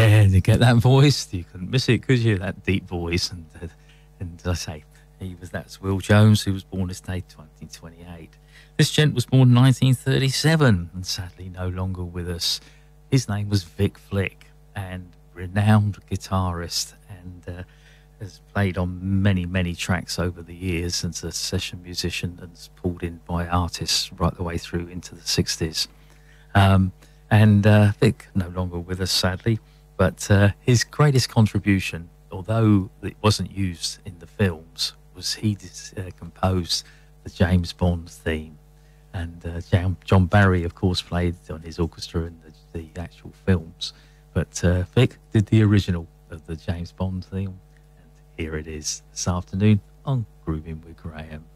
Yeah, to get that voice, you couldn't miss it, could you? That deep voice, and I say that's Will Jones, who was born this day 1928. This gent was born in 1937 and sadly no longer with us. His name was Vic Flick, and renowned guitarist, and has played on many tracks over the years as a session musician and is pulled in by artists right the way through into the 60s. And Vic no longer with us, sadly, but his greatest contribution, although it wasn't used in the films, was he composed the James Bond theme. And John Barry, of course, played on his orchestra in the actual films. But Vic did the original of the James Bond theme. And here it is this afternoon on Grooving with Graham.